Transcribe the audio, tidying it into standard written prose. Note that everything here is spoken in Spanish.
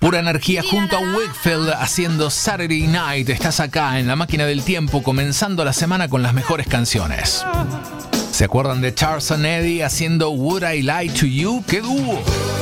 Pura energía junto a Wakefield haciendo Saturday Night. Estás acá en la máquina del tiempo, comenzando la semana con las mejores canciones. ¿Se acuerdan de Charles and Eddie haciendo Would I Lie to You? ¡Qué dúo!